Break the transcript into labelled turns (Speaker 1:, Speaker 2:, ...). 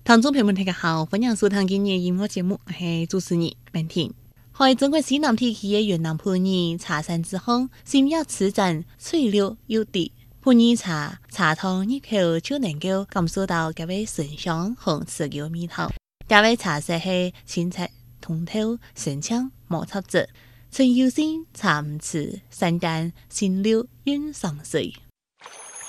Speaker 1: 聽眾朋友們大家好，歡迎收聽今日音樂節目，我係主持人文婷。喺中國西南地區嘅越南普洱茶山之鄉，深入此鎮翠綠有地，普洱茶湯入口就能夠感受到嗰位醇香和持久味道。嗰位茶色係清澈通透、鮮香無雜質，純油性茶唔刺，散淡鮮溜韻上水。